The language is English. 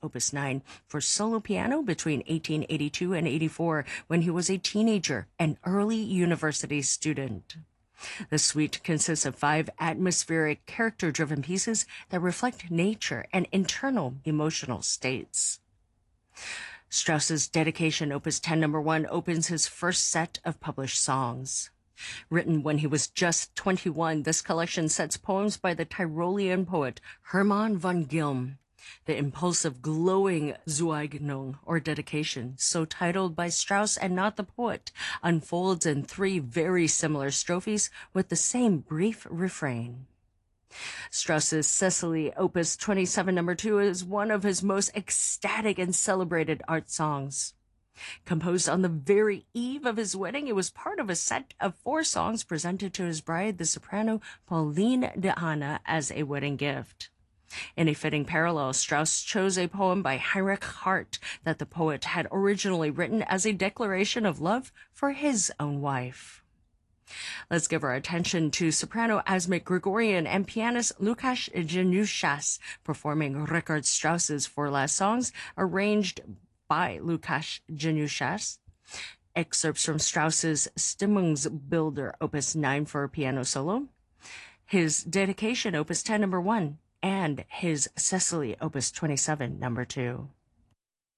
Opus 9, for solo piano between 1882 and 84 when he was a teenager and early university student. The suite consists of 5 atmospheric, character-driven pieces that reflect nature and internal emotional states. Strauss's Dedication, Opus 10, No. 1, opens his first set of published songs. Written when he was just 21, this collection sets poems by the Tyrolean poet Hermann von Gilm. The impulsive, glowing Zueignung, or dedication, so titled by Strauss and not the poet, unfolds in 3 very similar strophes with the same brief refrain. Strauss's Cecily, Opus 27, No. 2, is one of his most ecstatic and celebrated art songs. Composed on the very eve of his wedding, it was part of a set of 4 songs presented to his bride, the soprano Pauline de Hanna, as a wedding gift. In a fitting parallel, Strauss chose a poem by Heinrich Hart that the poet had originally written as a declaration of love for his own wife. Let's give our attention to soprano Asmik Grigorian and pianist Lukáš Janušas performing Richard Strauss's 4 last songs, arranged by Lukáš Janušas. Excerpts from Strauss's Stimmungsbilder, Opus 9 for piano solo, his Dedication, Opus 10, No. 1, and his Cecily, Opus 27, No. 2.